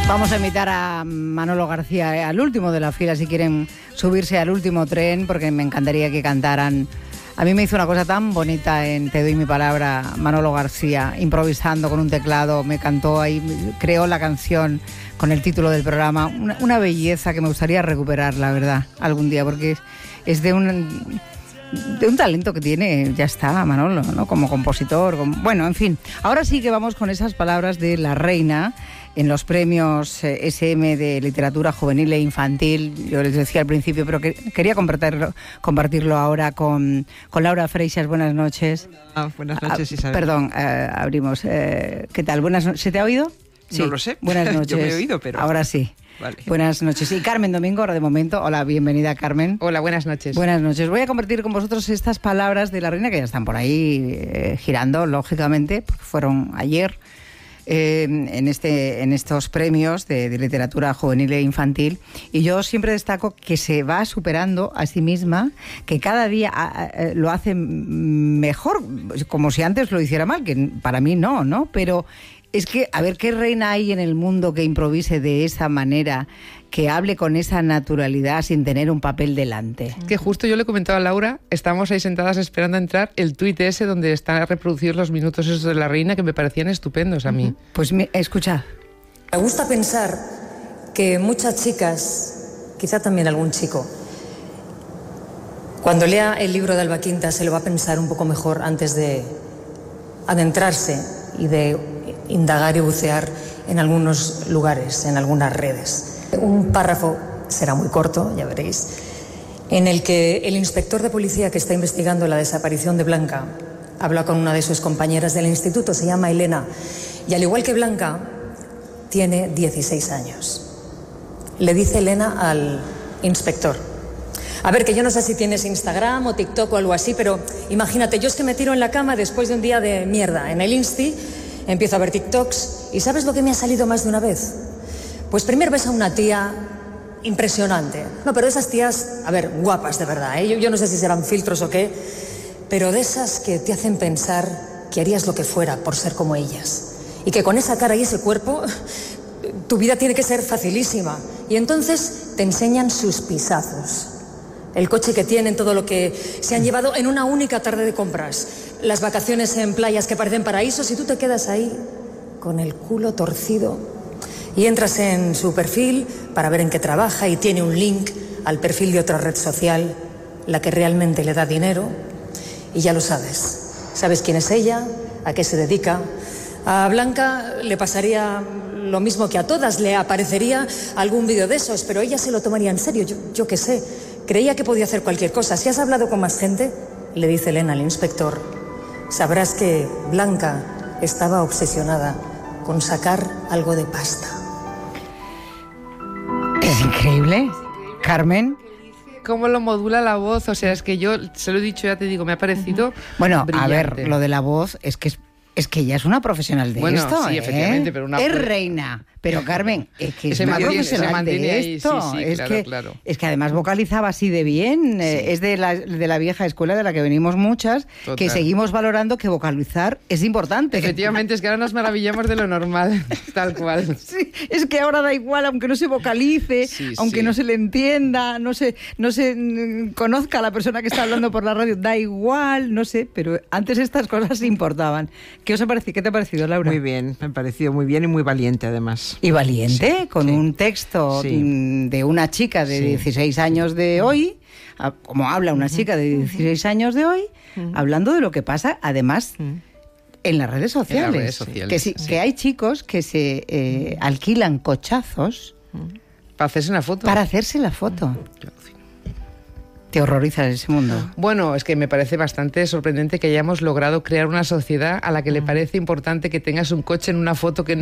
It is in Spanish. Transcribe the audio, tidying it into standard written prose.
Vamos a invitar a Manolo García al último de la fila si quieren subirse al último tren, porque me encantaría que cantaran. A mí me hizo una cosa tan bonita en Te doy mi palabra, Manolo García, improvisando con un teclado, me cantó ahí, creó la canción con el título del programa, una belleza que me gustaría recuperar, la verdad, algún día, porque es de un talento que tiene, ya está, Manolo, ¿no? Como compositor, bueno, en fin. Ahora sí que vamos con esas palabras de la reina en los premios SM de literatura juvenil e infantil. Yo les decía al principio, pero quería compartirlo ahora con Laura Freixas. Buenas noches. Buenas noches, Isabel. Perdón, abrimos. ¿Qué tal? Buenas noches. ¿Se te ha oído? Sí. No lo sé. Buenas noches. Yo me he oído, pero... Ahora sí. Vale. Buenas noches. Y Carmen Domingo, ahora de momento. Hola, bienvenida, Carmen. Hola, buenas noches. Buenas noches. Voy a compartir con vosotros estas palabras de la reina que ya están por ahí girando, lógicamente, porque fueron ayer en estos premios de literatura juvenil e infantil. Y yo siempre destaco que se va superando a sí misma, que cada día lo hace mejor, como si antes lo hiciera mal, que para mí no, pero... Es que, a ver, ¿qué reina hay en el mundo que improvise de esa manera, que hable con esa naturalidad sin tener un papel delante? Que justo yo le comentaba a Laura, estábamos ahí sentadas esperando a entrar el tuit ese donde están reproducidos los minutos esos de la reina que me parecían estupendos a mí. Pues escucha. Me gusta pensar que muchas chicas, quizá también algún chico, cuando lea el libro de Alba Quinta se lo va a pensar un poco mejor antes de adentrarse y de indagar y bucear en algunos lugares, en algunas redes. Un párrafo, será muy corto, ya veréis, en el que el inspector de policía que está investigando la desaparición de Blanca habla con una de sus compañeras del instituto, se llama Elena, y al igual que Blanca, tiene 16 años. Le dice Elena al inspector: a ver, que yo no sé si tienes Instagram o TikTok o algo así, pero imagínate, yo es que me tiro en la cama después de un día de mierda en el Insti, empiezo a ver TikToks y ¿sabes lo que me ha salido más de una vez? Pues primero ves a una tía impresionante. No, pero esas tías, a ver, guapas de verdad, ¿eh? Yo no sé si serán filtros o qué, pero de esas que te hacen pensar que harías lo que fuera por ser como ellas. Y que con esa cara y ese cuerpo, tu vida tiene que ser facilísima. Y entonces te enseñan sus pisazos. El coche que tienen, todo lo que se han llevado en una única tarde de compras. Las vacaciones en playas que parecen paraísos y tú te quedas ahí con el culo torcido. Y entras en su perfil para ver en qué trabaja y tiene un link al perfil de otra red social, la que realmente le da dinero. Y ya lo sabes. Sabes quién es ella, a qué se dedica. A Blanca le pasaría lo mismo que a todas, le aparecería algún vídeo de esos, pero ella se lo tomaría en serio, yo qué sé. Creía que podía hacer cualquier cosa. Si has hablado con más gente, le dice Elena al inspector, sabrás que Blanca estaba obsesionada con sacar algo de pasta. Es increíble, Carmen. ¿Cómo lo modula la voz? O sea, es que yo se lo he dicho, ya te digo, me ha parecido Bueno, brillante. A ver, lo de la voz es que ella es una profesional de esto, sí, efectivamente, pero es reina. Pero Carmen, es que es una profesional de esto. Sí, claro. Es que además vocalizaba así de bien. Sí. Es de la vieja escuela de la que venimos muchas, total, que seguimos valorando que vocalizar es importante. Efectivamente, es que ahora nos maravillamos de lo normal, tal cual. Sí, es que ahora da igual, aunque no se vocalice, aunque no se le entienda, no se conozca a la persona que está hablando por la radio, da igual, no sé, pero antes estas cosas importaban. ¿Qué te ha parecido, Laura? Muy bien, me ha parecido muy bien y muy valiente además. Y valiente, con un texto de una chica de 16 años de hoy, como habla una chica de 16 años de hoy, hablando de lo que pasa, además, en las redes sociales. En las redes sociales, que hay chicos que se alquilan cochazos para hacerse una foto. Para hacerse la foto. ¿Te horroriza ese mundo? Bueno, es que me parece bastante sorprendente que hayamos logrado crear una sociedad a la que le parece importante que tengas un coche en una foto que